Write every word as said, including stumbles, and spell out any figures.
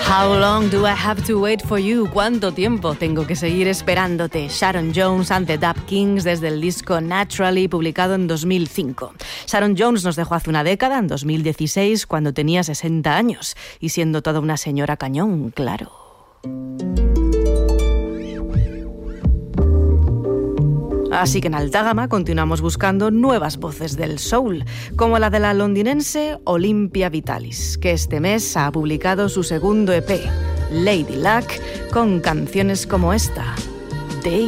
How long do I have to wait for you? ¿Cuánto tiempo tengo que seguir esperándote? Sharon Jones and the Dap Kings desde el disco Naturally, publicado en dos mil cinco. Sharon Jones nos dejó hace una década, en dos mil dieciséis, cuando tenía sesenta años, y siendo toda una señora cañón, claro. Así que en Alta Gama continuamos buscando nuevas voces del soul, como la de la londinense Olympia Vitalis, que este mes ha publicado su segundo E P, Lady Luck, con canciones como esta.